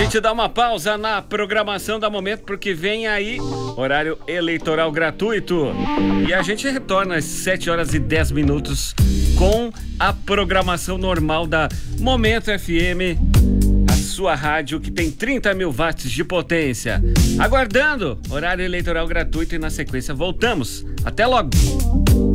gente dá uma pausa na programação da Momento, porque vem aí horário eleitoral gratuito. E a gente retorna às 7h10 com a programação normal da Momento FM, a sua rádio que tem 30 mil watts de potência. Aguardando horário eleitoral gratuito e na sequência voltamos. Até logo!